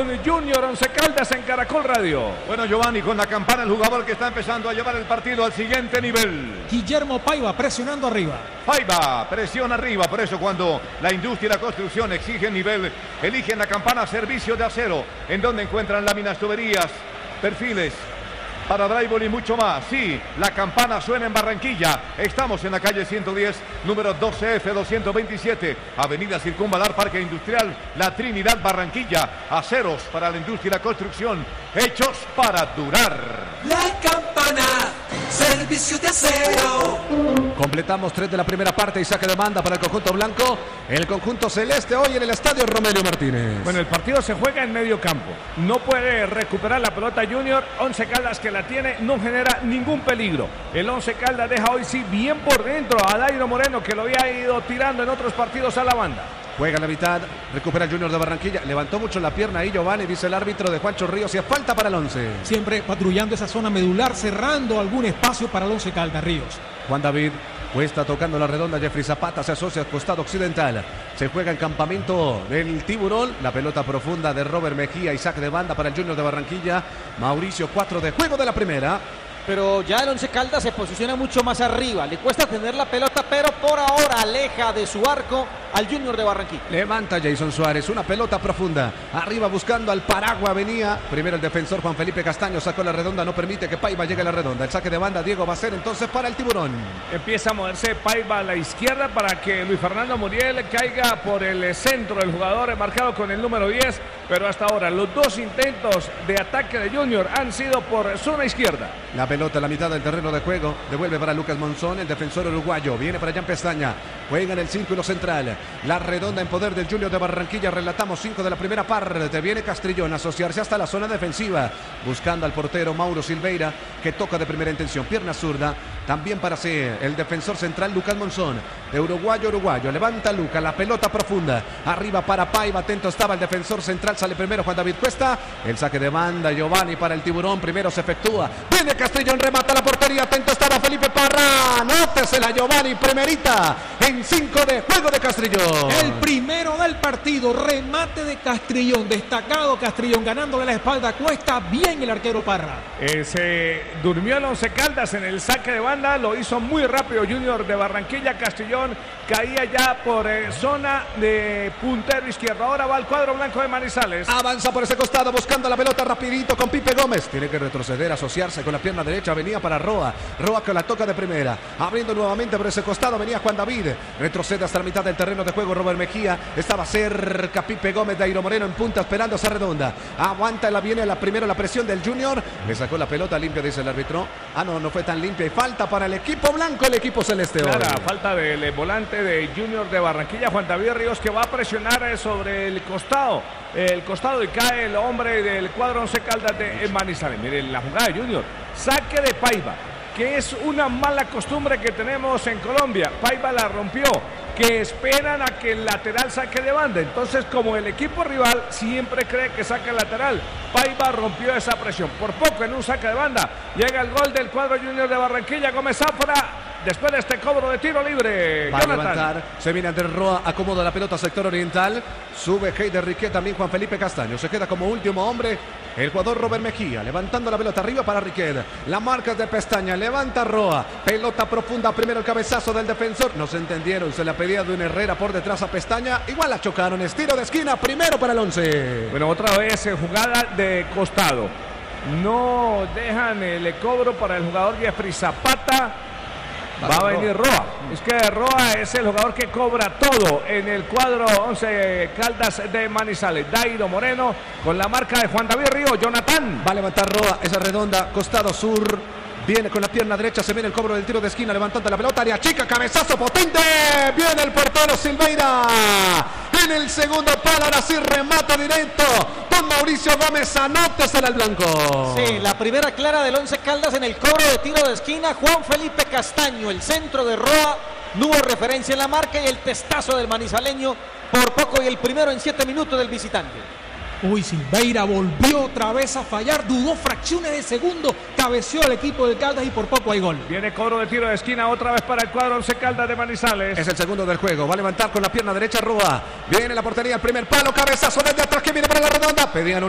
Junior Once Caldas en Caracol Radio. Bueno, Giovanni, con la campana el jugador que está empezando a llevar el partido al siguiente nivel. Guillermo Paiva presionando arriba. Paiva, presión arriba. Por eso cuando la industria y la construcción exigen nivel, eligen la campana servicio de acero, en donde encuentran láminas, tuberías, perfiles para drywall y mucho más. Sí, la campana suena en Barranquilla. Estamos en la calle 110, número 12F 227, Avenida Circunvalar, Parque Industrial La Trinidad, Barranquilla. Aceros para la industria y la construcción, hechos para durar. La campana, servicio de acero. Completamos 3 de la primera parte y saque de banda para el conjunto blanco. El conjunto celeste hoy en el estadio Romelio Martínez. Bueno, el partido se juega en medio campo. No puede recuperar la pelota Junior. Once Caldas que la tiene no genera ningún peligro. El Once Caldas deja hoy sí bien por dentro a Dairo Moreno, que lo había ido tirando en otros partidos a la banda. Juega en la mitad, recupera el Junior de Barranquilla. Levantó mucho la pierna ahí Giovanni, dice el árbitro de Juancho Ríos, y es falta para el Once. Siempre patrullando esa zona medular, cerrando algún espacio para el Once Caldas Ríos. Juan David Cuesta tocando la redonda, Jeffrey Zapata se asocia al costado occidental. Se juega en campamento del Tiburón. La pelota profunda de Robert Mejía y saque de banda para el Junior de Barranquilla. Mauricio 4 de juego de la primera. Pero ya el Once Caldas se posiciona mucho más arriba. Le cuesta tener la pelota, pero por ahora aleja de su arco al Junior de Barranquilla. Levanta Jason Suárez, una pelota profunda. Arriba buscando al Paragua venía. Primero el defensor Juan Felipe Castaño sacó la redonda, no permite que Paiva llegue a la redonda. El saque de banda Diego va a ser entonces para el Tiburón. Empieza a moverse Paiva a la izquierda para que Luis Fernando Muriel caiga por el centro. El jugador marcado con el número 10. Pero hasta ahora los dos intentos de ataque de Junior han sido por zona izquierda. La pelota a la mitad del terreno de juego. Devuelve para Lucas Monzón, el defensor uruguayo. Viene para Jan Pestaña. Juega en el círculo central. La redonda en poder del Junior de Barranquilla. Relatamos 5 de la primera parte. Viene Castrillón a asociarse hasta la zona defensiva. Buscando al portero Mauro Silveira, que toca de primera intención. Pierna zurda. También para ser el defensor central Lucas Monzón. De uruguayo. Levanta Luca. La pelota profunda. Arriba para Paiva. Atento estaba el defensor central. Sale primero Juan David Cuesta. El saque de banda Giovanni para el Tiburón. Primero se efectúa. Viene Castrillón. Remata la portería. Atento estaba Felipe Parra. Nótesela Giovanni. Primerita. En 5 de juego de Castrillón. El primero del partido. Remate de Castrillón. Destacado Castrillón. Ganándole la espalda a Cuesta. Bien el arquero Parra. Se durmió el Once Caldas en el saque de banda. Lo hizo muy rápido Junior de Barranquilla. Castrillón caía ya por zona de puntero izquierdo. Ahora va al cuadro blanco de Manizales. Avanza por ese costado buscando la pelota rapidito con Pipe Gómez. Tiene que retroceder, asociarse con la pierna derecha. Venía para Roa. Roa que la toca de primera. Abriendo nuevamente por ese costado venía Juan David. Retrocede hasta la mitad del terreno de juego Robert Mejía. Estaba cerca Pipe Gómez. Dairo Moreno en punta esperando esa redonda. Aguanta, viene primero la presión del Junior. Le sacó la pelota limpia, dice el árbitro. No fue tan limpia. Y falta para el equipo blanco, el equipo celeste. Claro, falta del volante de Junior de Barranquilla, Juan David Ríos, que va a presionar sobre el costado y cae el hombre del cuadro Once Caldas de Manizales. Miren la jugada de Junior, saque de Paiva, que es una mala costumbre que tenemos en Colombia. Paiva la rompió, que esperan a que el lateral saque de banda. Entonces, como el equipo rival siempre cree que saca el lateral, Paiva rompió esa presión. Por poco en un saque de banda llega el gol del cuadro Junior de Barranquilla. Gómez Zafra, después de este cobro de tiro libre. Va a levantar, se viene Andrés Roa, acomoda la pelota sector oriental. Sube Heider Riquet, también Juan Felipe Castaño. Se queda como último hombre el jugador Robert Mejía, levantando la pelota arriba para Riquet. La marca de Pestaña, levanta Roa. Pelota profunda, primero el cabezazo del defensor. No se entendieron, se la pedía de un Herrera por detrás a Pestaña. Igual la chocaron, estiro de esquina, primero para el Once. Bueno, otra vez jugada de costado. No dejan el cobro para el jugador Jeffrey Zapata. Va a venir Roa. Es que Roa es el jugador que cobra todo en el cuadro Once Caldas de Manizales. Dairo Moreno con la marca de Juan David Ríos. Jonathan. Va a levantar Roa, esa redonda, costado sur. Viene con la pierna derecha, se viene el cobro del tiro de esquina, levantando la pelota, área chica, cabezazo potente. Viene el portero Silveira. En el segundo palo, ahora sí remata directo. Don Mauricio Gómez, anótesela al blanco. Sí, la primera clara del Once Caldas en el cobro de tiro de esquina. Juan Felipe Castaño, el centro de Roa. No hubo referencia en la marca y el testazo del manizaleño por poco y el primero en 7 minutos del visitante. Uy, Silveira volvió otra vez a fallar, dudó fracciones de segundo, cabeció el equipo del Caldas y por poco hay gol. Viene cobro de tiro de esquina otra vez para el cuadro Once Caldas de Manizales. Es el segundo del juego, va a levantar con la pierna derecha Roa. Viene la portería, el primer palo, cabezazo desde atrás que viene para la redonda. Pedían